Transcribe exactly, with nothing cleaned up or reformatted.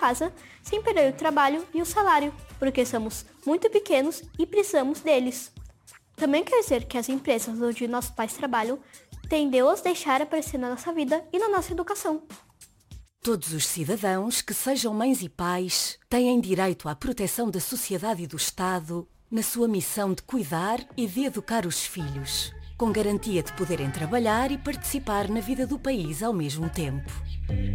casa sem perder o trabalho e o salário, porque somos muito pequenos e precisamos deles. Também quer dizer que as empresas onde nossos pais trabalham tendem a os deixar aparecer na nossa vida e na nossa educação. Todos os cidadãos, que sejam mães e pais, têm direito à proteção da sociedade e do Estado na sua missão de cuidar e de educar os filhos, com garantia de poderem trabalhar e participar na vida do país ao mesmo tempo.